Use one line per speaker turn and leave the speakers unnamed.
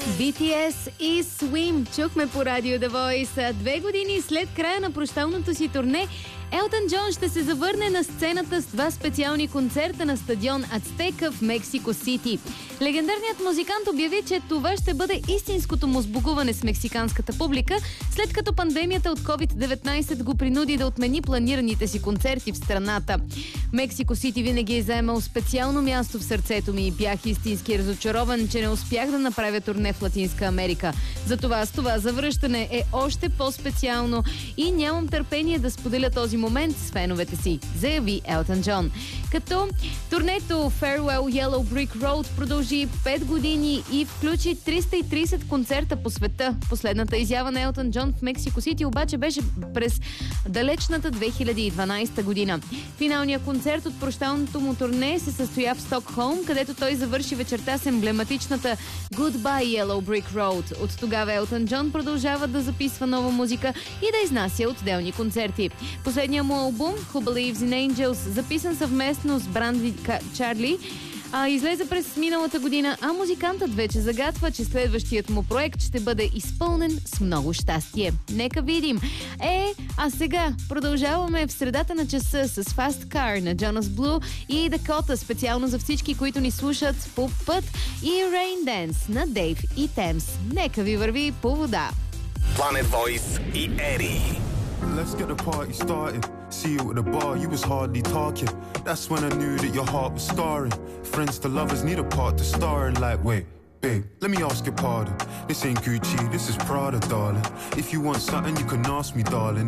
BTS и Swim чухме по радио The Voice. 2 години след края на прощалното си турне, Елтън Джон ще се завърне на сцената с 2 специални концерта на стадион Ацтека в Мексико Сити. Легендарният музикант обяви, че това ще бъде истинското му сбогуване с мексиканската публика, след като пандемията от COVID-19 го принуди да отмени планираните си концерти в страната. Мексико Сити винаги е заемал специално място в сърцето ми и бях истински разочарован, че не успях да направя турне в Латинска Америка. Затова с това завръщане е още по-специално и нямам търпение да споделя този момент с феновете си, заяви Елтън Джон. Като турнето Farewell Yellow Brick Road продължи 5 години и включи 330 концерта по света. Последната изява на Елтън Джон в Мексико Сити обаче беше през далечната 2012 година. Финалният концерт от прощалното му турне се състоя в Стокхолм, където той завърши вечерта с емблематичната Goodbye Yellow Brick Road. От тогава Елтън Джон продължава да записва нова музика и да изнася отделни концерти. Последният му албум Who Believes in Angels, записан съвместно с Бранди Чарли, излезе през миналата година, а музикантът вече загатва, че следващият му проект ще бъде изпълнен с много щастие. Нека видим. А сега продължаваме в средата на часа с Fast Car на Jonas Blue и Dakota, специално за всички, които ни слушат по път, и Rain Dance на Dave и Thames. Нека ви върви по вода.
Planet Voice и Ери.
Let's get the party started. See you at the bar, you was hardly talking. That's when I knew that your heart was scarring. Friends to lovers need a part to star in. Like, wait, babe, let me ask your pardon. This ain't Gucci, this is Prada, darling. If you want something, you can ask me, darling.